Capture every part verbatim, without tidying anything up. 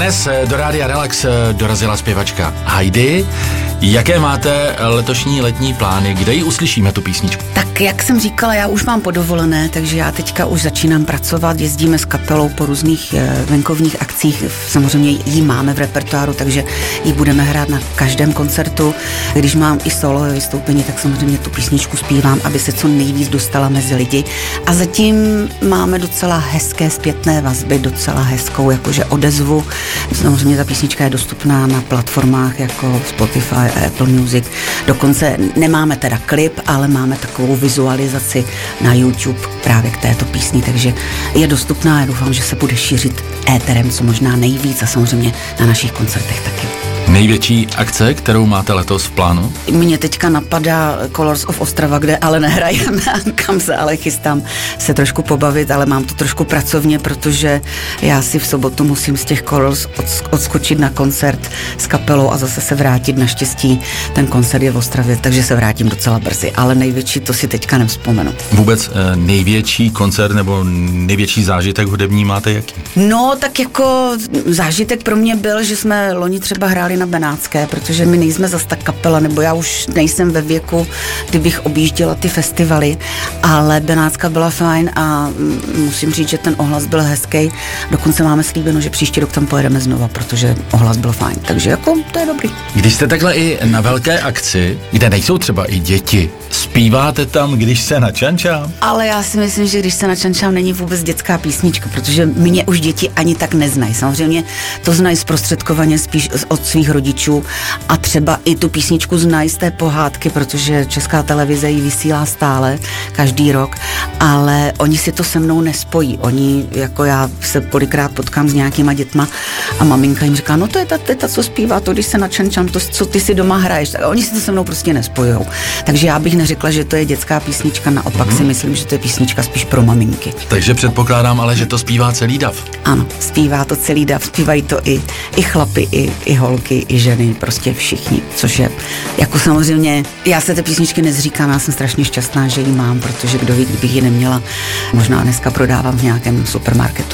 Dnes do Rádia Relax dorazila zpěvačka Heidi. Jaké máte letošní letní plány? Kde ji uslyšíme, tu písničku? Tak jak jsem říkala, já už mám podovolené, takže já teďka už začínám pracovat, jezdíme s kapelou po různých venkovních akcích, samozřejmě ji máme v repertoáru, takže ji budeme hrát na každém koncertu. Když mám i solové vystoupení, tak samozřejmě tu písničku zpívám, aby se co nejvíc dostala mezi lidi. A zatím máme docela hezké zpětné vazby, docela hezkou jakože odezvu. Samozřejmě ta písnička je dostupná na platformách jako Spotify, Apple Music. Dokonce nemáme teda klip, ale máme takovou vizualizaci na YouTube právě k této písni, takže je dostupná. Já doufám, že se bude šířit éterem co možná nejvíc a samozřejmě na našich koncertech taky. Největší akce, kterou máte letos v plánu? Mně teďka napadá Colors of Ostrava, kde ale nehrajeme, kam se ale chystám se trošku pobavit, ale mám to trošku pracovně, protože já si v sobotu musím z těch Colors odskočit na koncert s kapelou a zase se vrátit. Naštěstí ten koncert je v Ostravě, takže se vrátím docela brzy, ale největší to si teďka nevzpomenu. Vůbec eh, největší koncert nebo největší zážitek hudební máte jaký? No, tak jako zážitek pro mě byl, že jsme loni třeba hráli na Benátské, protože my nejsme zas tak kapela, nebo já už nejsem ve věku, kdybych objížděla ty festivaly, ale Benátská byla fajn a musím říct, že ten ohlas byl hezký. Dokonce máme slíbeno, že příští rok tam pojedeme znova, protože ohlas byl fajn, takže jako to je dobrý. Když jste takhle i na velké akci, kde nejsou třeba i děti, zpíváte tam, když se načančám? Ale já si myslím, že když se načančám, není vůbec dětská písnička, protože mě už děti ani tak neznají. Samozřejmě to znají zprostředkovaně spíš od svých rodičů a třeba i tu písničku znají z té pohádky, protože Česká televize ji vysílá stále, každý rok, ale oni si to se mnou nespojí. Oni, jako já se kolikrát potkám s nějakýma dětma a maminka jim říká, no to je ta teta, co zpívá, to když se načančám, to, co ty si doma hraješ. Tak oni si to se mnou prostě nespojujou. Takže já bych neřekla, že to je dětská písnička, naopak mm-hmm. si myslím, že to je písnička spíš pro maminky. Takže předpokládám ale, že to zpívá celý dav. Ano, zpívá to celý dav, zpívají to i, i chlapy, i, i holky, i ženy, prostě všichni, což je jako samozřejmě, já se té písničky nezříkám, já jsem strašně šťastná, že ji mám, protože kdo ví, kdybych ji neměla, možná dneska prodávám v nějakém supermarketu.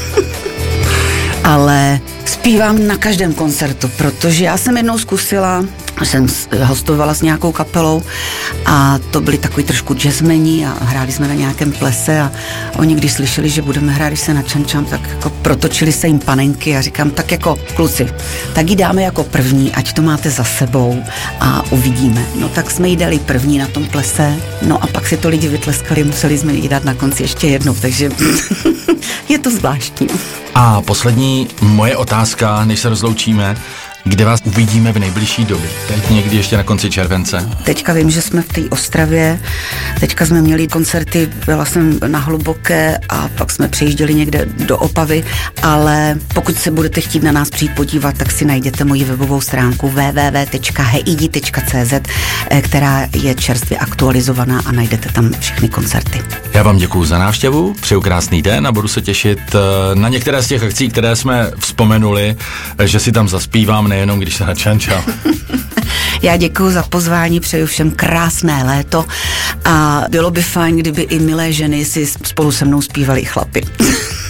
Ale zpívám na každém koncertu, protože já jsem jednou zkusila, jsem hostovala s nějakou kapelou a to byli takový trošku jazzmeni a hráli jsme na nějakém plese a oni, když slyšeli, že budeme hrát, když se načančám, tak jako protočili se jim panenky a říkám, tak jako kluci, tak ji dáme jako první, ať to máte za sebou a uvidíme. No tak jsme jí dali první na tom plese, no a pak si to lidi vytleskali, museli jsme ji dát na konci ještě jednou, takže je to zvláštní. A poslední moje otázka, než se rozloučíme, kde vás uvidíme v nejbližší době? Teď někdy ještě na konci července. Teďka vím, že jsme v té Ostravě, teďka jsme měli koncerty, byla jsem na Hluboké a pak jsme přejížděli někde do Opavy, ale pokud se budete chtít na nás přijít podívat, tak si najděte moji webovou stránku w w w tečka heidi tečka c z, která je čerstvě aktualizovaná a najdete tam všechny koncerty. Já vám děkuju za návštěvu, přeju krásný den a budu se těšit na některé z těch akcí, které jsme vzpomenuli, že si tam zaspívám, nejenom když se načančám. Já děkuju za pozvání, přeju všem krásné léto a bylo by fajn, kdyby i milé ženy si spolu se mnou zpívali chlapi.